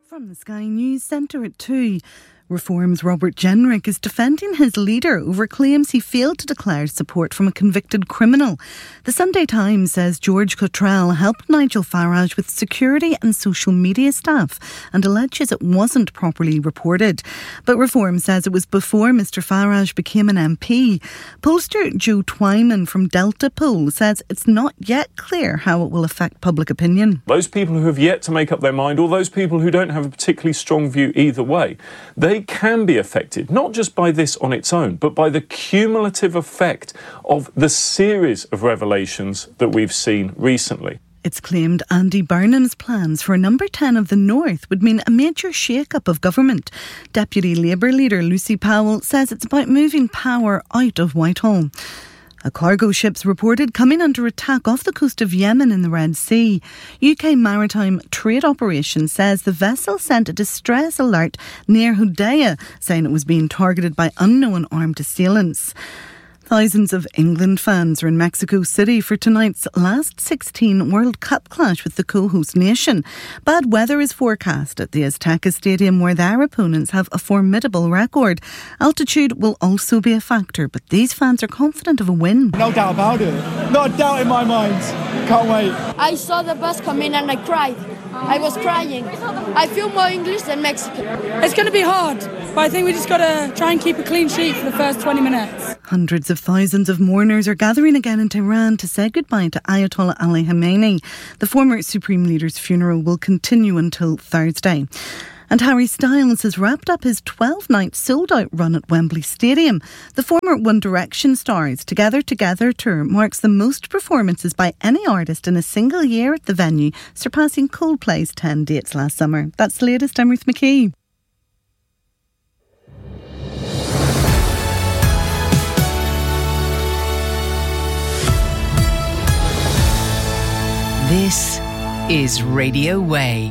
From the Sky News Centre at 2. Reform's Robert Jenrick is defending his leader over claims he failed to declare support from a convicted criminal. The Sunday Times says George Cottrell helped Nigel Farage with security and social media staff and alleges it wasn't properly reported. But Reform says it was before Mr Farage became an MP. Pollster Joe Twyman from Delta Poll says it's not yet clear how it will affect public opinion. Those people who have yet to make up their mind, or those people who don't have a particularly strong view either way, they can be affected, not just by this on its own, but by the cumulative effect of the series of revelations that we've seen recently. It's claimed Andy Burnham's plans for Number 10 of the North would mean a major shake-up of government. Deputy Labour leader Lucy Powell says it's about moving power out of Whitehall. A cargo ship's reported coming under attack off the coast of Yemen in the Red Sea. UK Maritime Trade Operations says the vessel sent a distress alert near Hodeidah, saying it was being targeted by unknown armed assailants. Thousands of England fans are in Mexico City for tonight's last 16 World Cup clash with the co-host nation. Bad weather is forecast at the Azteca Stadium, where their opponents have a formidable record. Altitude will also be a factor, but these fans are confident of a win. No doubt about it. Not a doubt in my mind. Can't wait. I saw the bus come in and I cried. I was crying. I feel more English than Mexican. It's going to be hard, but I think we just got to try and keep a clean sheet for the first 20 minutes. Hundreds of thousands of mourners are gathering again in Tehran to say goodbye to Ayatollah Ali Khamenei. The former Supreme Leader's funeral will continue until Thursday. And Harry Styles has wrapped up his 12-night sold-out run at Wembley Stadium. The former One Direction star's Together Together tour marks the most performances by any artist in a single year at the venue, surpassing Coldplay's 10 dates last summer. That's the latest. I'm Ruth McKee. This is Radio Way.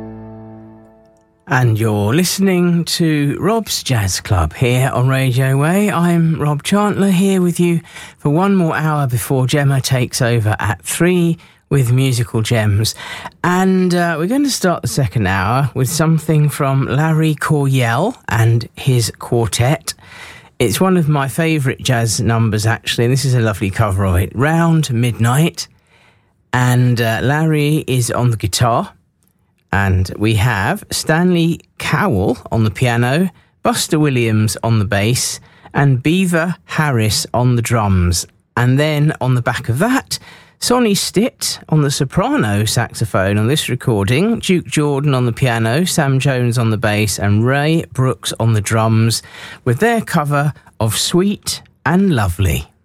And you're listening to Rob's Jazz Club here on Radio Way. I'm Rob Chandler here with you for one more hour before Gemma takes over at 3 with Musical Gems. And we're going to start the second hour with something from Larry Coryell and his quartet. It's one of my favourite jazz numbers, actually, and this is a lovely cover of it, Round Midnight. And Larry is on the guitar. And we have Stanley Cowell on the piano, Buster Williams on the bass, and Beaver Harris on the drums. And then on the back of that, Sonny Stitt on the soprano saxophone on this recording, Duke Jordan on the piano, Sam Jones on the bass, and Ray Brooks on the drums, with their cover of Sweet and Lovely.